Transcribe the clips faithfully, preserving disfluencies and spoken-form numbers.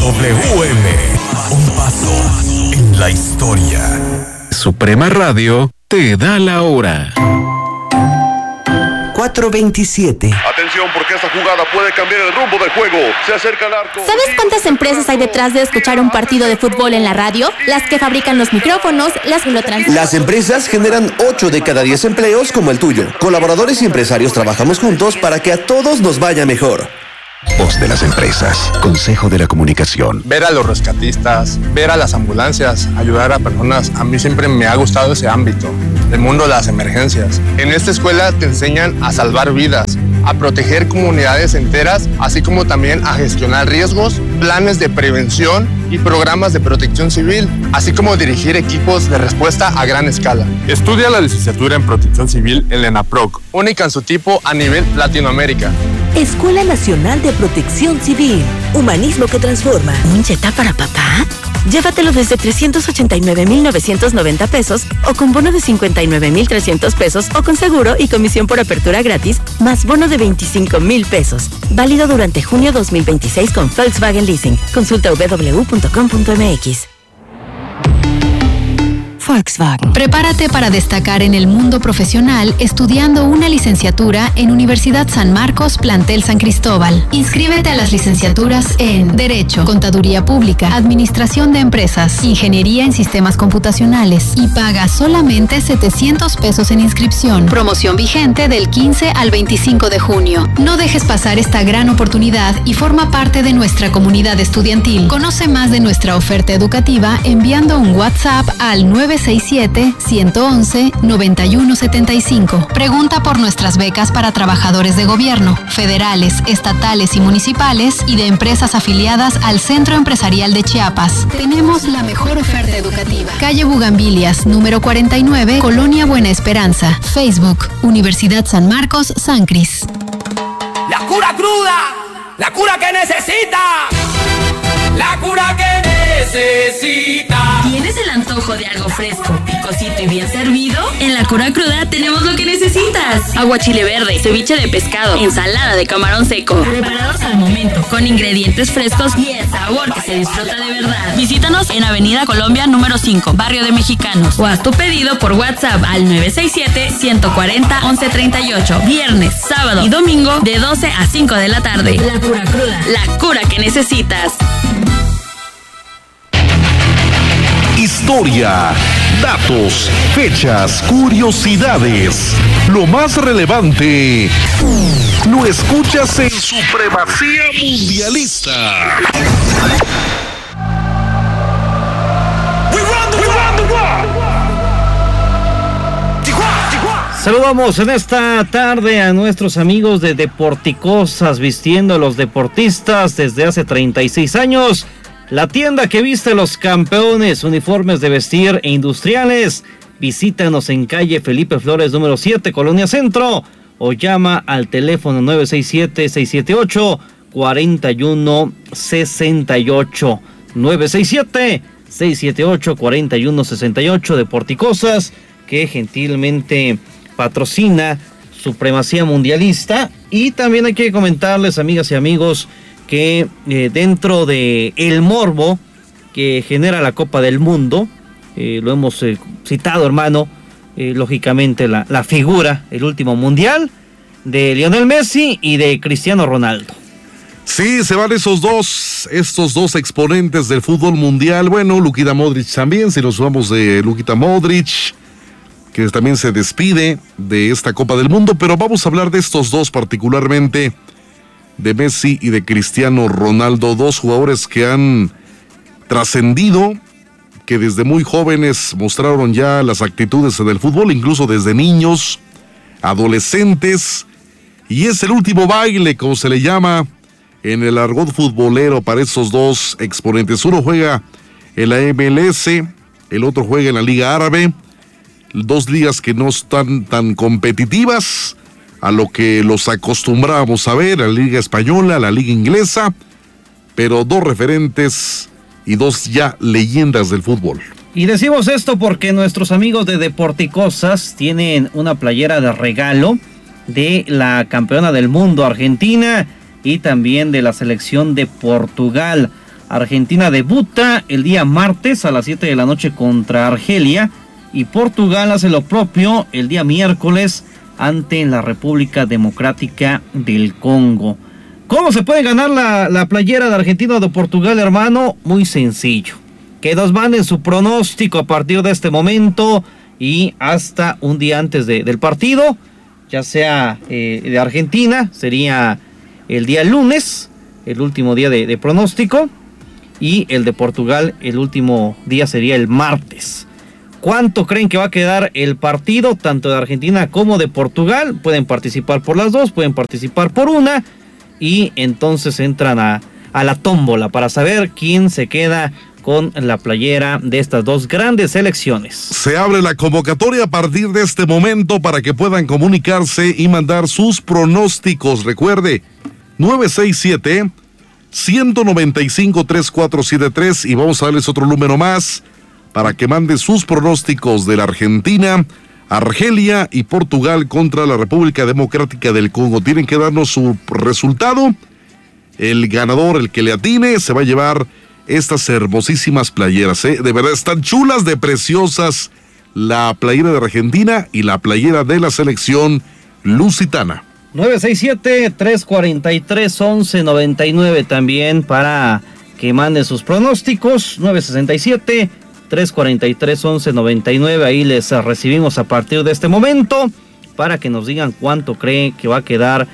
W M, un paso en la historia. Suprema Radio te da la hora. cuatro veintisiete. Atención, porque esta jugada puede cambiar el rumbo del juego. Se acerca el arco. ¿Sabes cuántas empresas hay detrás de escuchar un partido de fútbol en la radio? Las que fabrican los micrófonos, las que lo transmiten. Las empresas generan ocho de cada diez empleos como el tuyo. Colaboradores y empresarios trabajamos juntos para que a todos nos vaya mejor. Voz de las empresas. Consejo de la Comunicación. Ver a los rescatistas, ver a las ambulancias, ayudar a personas. A mí siempre me ha gustado ese ámbito, el mundo de las emergencias. En esta escuela te enseñan a salvar vidas, a proteger comunidades enteras, así como también a gestionar riesgos, planes de prevención y programas de protección civil, así como dirigir equipos de respuesta a gran escala. Estudia la licenciatura en Protección Civil en la ENAPROC, única en su tipo a nivel Latinoamérica. Escuela Nacional de Protección Civil. Humanismo que transforma. ¿Un Jetta para papá? Llévatelo desde trescientos ochenta y nueve mil novecientos noventa pesos o con bono de cincuenta y nueve mil trescientos pesos o con seguro y comisión por apertura gratis más bono de veinticinco mil pesos. Válido durante junio dos mil veintiséis con Volkswagen Leasing. Consulta w w w punto com punto m x. Volkswagen. Prepárate para destacar en el mundo profesional estudiando una licenciatura en Universidad San Marcos, Plantel San Cristóbal. Inscríbete a las licenciaturas en Derecho, Contaduría Pública, Administración de Empresas, Ingeniería en Sistemas Computacionales y paga solamente setecientos pesos en inscripción. Promoción vigente del quince al veinticinco de junio. No dejes pasar esta gran oportunidad y forma parte de nuestra comunidad estudiantil. Conoce más de nuestra oferta educativa enviando un WhatsApp al nueve seis siete, uno uno uno, nueve uno siete cinco. Pregunta por nuestras becas para trabajadores de gobierno, federales, estatales y municipales y de empresas afiliadas al Centro Empresarial de Chiapas. Tenemos la mejor oferta educativa. Calle Bugambilias, número cuarenta y nueve, Colonia Buena Esperanza. Facebook, Universidad San Marcos, San Cris. La cura cruda, la cura que necesita, la cura que necesita. ¿Tienes el antojo de algo fresco, picosito y bien servido? En La Cura Cruda tenemos lo que necesitas. Agua chile verde, ceviche de pescado, ensalada de camarón seco. Preparados al momento, con ingredientes frescos y el sabor que se disfruta de verdad. Visítanos en Avenida Colombia número cinco, Barrio de Mexicanos. O haz tu pedido por WhatsApp al nueve seis siete, uno cuatro cero, once treinta y ocho. Viernes, sábado y domingo de doce a cinco de la tarde. La Cura Cruda, la cura que necesitas. Historia, datos, fechas, curiosidades. Lo más relevante lo escuchas en Supremacía Mundialista. Saludamos en esta tarde a nuestros amigos de Deporticosas, vistiendo a los deportistas desde hace treinta y seis años. La tienda que viste a los campeones, uniformes de vestir e industriales. Visítanos en calle Felipe Flores número siete, Colonia Centro, o llama al teléfono nueve seis siete, seis siete ocho, cuatro uno seis ocho. nueve seis siete, seis siete ocho, cuatro uno seis ocho. Deporticosas, que gentilmente patrocina Supremacía Mundialista. Y también hay que comentarles, amigas y amigos, que eh, dentro de el morbo que genera la Copa del Mundo, eh, lo hemos eh, citado, hermano, eh, lógicamente la, la figura, el último mundial de Lionel Messi y de Cristiano Ronaldo. Sí, se van esos dos, estos dos exponentes del fútbol mundial. Bueno, Luka Modric también, si nos vamos de Luka Modric, que también se despide de esta Copa del Mundo, pero vamos a hablar de estos dos particularmente, de Messi y de Cristiano Ronaldo, dos jugadores que han trascendido, que desde muy jóvenes mostraron ya las actitudes en el fútbol, incluso desde niños, adolescentes, y es el último baile, como se le llama en el argot futbolero para esos dos exponentes. Uno juega en la M L S, el otro juega en la Liga Árabe, dos ligas que no están tan competitivas a lo que los acostumbrábamos a ver, la Liga Española, la Liga Inglesa, pero dos referentes y dos ya leyendas del fútbol. Y decimos esto porque nuestros amigos de Deporticosas tienen una playera de regalo de la campeona del mundo Argentina y también de la selección de Portugal. Argentina debuta el día martes a las siete de la noche contra Argelia y Portugal hace lo propio el día miércoles ante la República Democrática del Congo. ¿Cómo se puede ganar la, la playera de Argentina o de Portugal, hermano? Muy sencillo. Que nos manden su pronóstico a partir de este momento y hasta un día antes de, del partido, ya sea eh, de Argentina, sería el día lunes, el último día de, de pronóstico, y el de Portugal, el último día sería el martes. ¿Cuánto creen que va a quedar el partido, tanto de Argentina como de Portugal? Pueden participar por las dos, pueden participar por una, y entonces entran a, a la tómbola para saber quién se queda con la playera de estas dos grandes selecciones. Se abre la convocatoria a partir de este momento para que puedan comunicarse y mandar sus pronósticos. Recuerde, nueve seis siete, uno nueve cinco, tres cuatro siete tres, y vamos a darles otro número más para que mande sus pronósticos de la Argentina, Argelia y Portugal contra la República Democrática del Congo. Tienen que darnos su resultado. El ganador, el que le atine, se va a llevar estas hermosísimas playeras, ¿eh? De verdad, están chulas de preciosas. La playera de Argentina y la playera de la selección lusitana. nueve seis siete, tres cuatro tres, once noventa y nueve también para que manden sus pronósticos. nueve seis siete, tres cuatro tres, once noventa y nueve. Ahí les recibimos a partir de este momento para que nos digan cuánto creen que va a quedar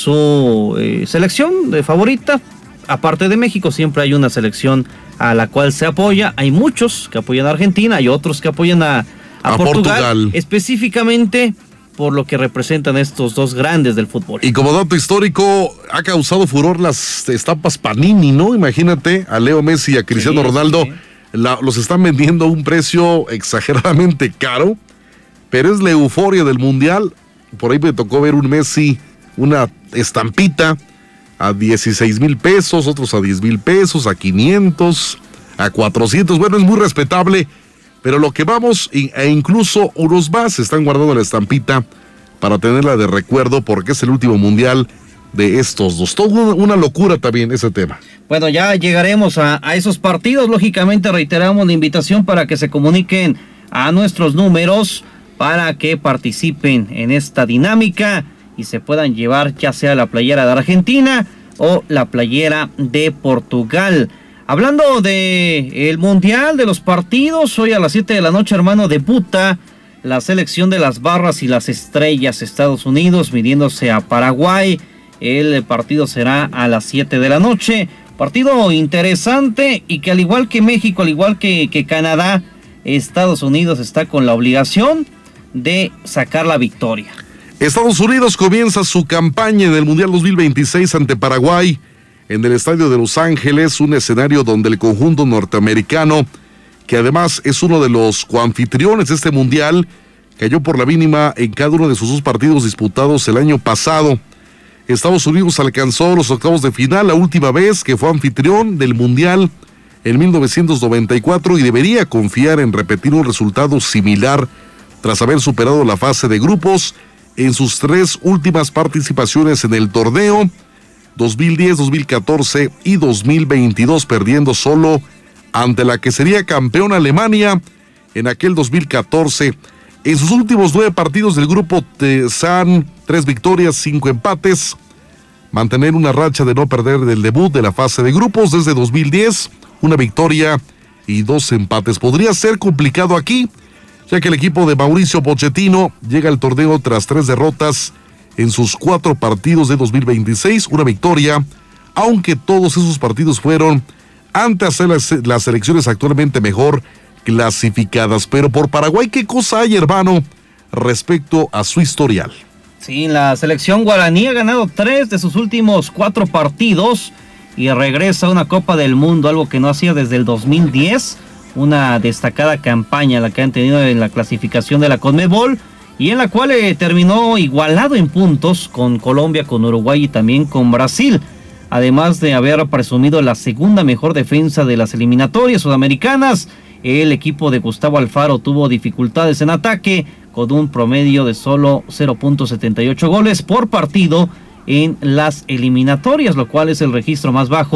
su eh, selección de favorita. Aparte de México, siempre hay una selección a la cual se apoya. Hay muchos que apoyan a Argentina, hay otros que apoyan a, a, a Portugal, Portugal, específicamente por lo que representan estos dos grandes del fútbol. Y como dato histórico, ha causado furor las estampas Panini, ¿no? Imagínate a Leo Messi y a Cristiano sí, Ronaldo, sí. La, los están vendiendo a un precio exageradamente caro, pero es la euforia del Mundial. Por ahí me tocó ver un Messi, una estampita a dieciséis mil pesos, otros a diez mil pesos, a quinientos, a cuatrocientos. Bueno, es muy respetable, pero lo que vamos, e incluso unos más están guardando la estampita para tenerla de recuerdo, porque es el último mundial de estos dos. Todo una locura también ese tema. Bueno, ya llegaremos a, a esos partidos. Lógicamente reiteramos la invitación para que se comuniquen a nuestros números para que participen en esta dinámica y se puedan llevar ya sea la playera de Argentina o la playera de Portugal. Hablando de el mundial, de los partidos, hoy a las siete de la noche, hermano, debuta la selección de las barras y las estrellas Estados Unidos midiéndose a Paraguay. El partido será a las siete de la noche. Partido interesante y que al igual que México, al igual que, que Canadá, Estados Unidos está con la obligación de sacar la victoria. Estados Unidos comienza su campaña en el Mundial dos mil veintiséis ante Paraguay en el estadio de Los Ángeles, un escenario donde el conjunto norteamericano, que además es uno de los coanfitriones de este Mundial, cayó por la mínima en cada uno de sus dos partidos disputados el año pasado. Estados Unidos alcanzó los octavos de final la última vez que fue anfitrión del Mundial en mil novecientos noventa y cuatro y debería confiar en repetir un resultado similar tras haber superado la fase de grupos en sus tres últimas participaciones en el torneo, dos mil diez, dos mil catorce y dos mil veintidós, perdiendo solo ante la que sería campeona Alemania en aquel dos mil catorce. En sus últimos nueve partidos del grupo Tesan, tres victorias, cinco empates, mantener una racha de no perder del debut de la fase de grupos desde dos mil diez, una victoria y dos empates. Podría ser complicado aquí, ya que el equipo de Mauricio Pochettino llega al torneo tras tres derrotas en sus cuatro partidos de dos mil veintiséis, una victoria, aunque todos esos partidos fueron ante hacer las, las selecciones actualmente mejor clasificadas. Pero por Paraguay, ¿qué cosa hay, hermano, respecto a su historial? Sí, la selección guaraní ha ganado tres de sus últimos cuatro partidos y regresa a una Copa del Mundo, algo que no hacía desde el dos mil diez. Una destacada campaña la que han tenido en la clasificación de la CONMEBOL y en la cual eh, terminó igualado en puntos con Colombia, con Uruguay y también con Brasil, además de haber presumido la segunda mejor defensa de las eliminatorias sudamericanas. El equipo de Gustavo Alfaro tuvo dificultades en ataque con un promedio de solo cero punto setenta y ocho goles por partido en las eliminatorias, lo cual es el registro más bajo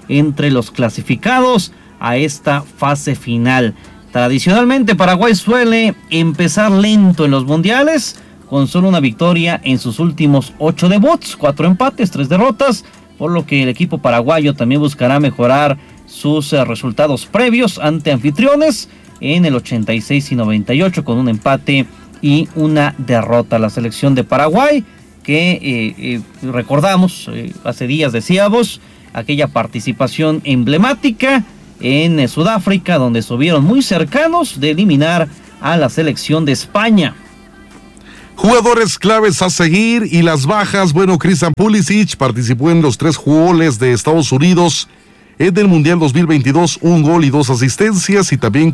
entre los clasificados a esta fase final. Tradicionalmente Paraguay suele empezar lento en los mundiales, con solo una victoria en sus últimos ocho debuts, cuatro empates, tres derrotas, por lo que el equipo paraguayo también buscará mejorar sus uh, resultados previos ante anfitriones en el ochenta y seis y noventa y ocho, con un empate y una derrota. La selección de Paraguay, que eh, eh, recordamos, eh, hace días decíamos, aquella participación emblemática en eh, Sudáfrica, donde estuvieron muy cercanos de eliminar a la selección de España. Jugadores claves a seguir y las bajas. Bueno, Christian Pulisic participó en los tres goles de Estados Unidos en el Mundial dos mil veintidós, un gol y dos asistencias, y también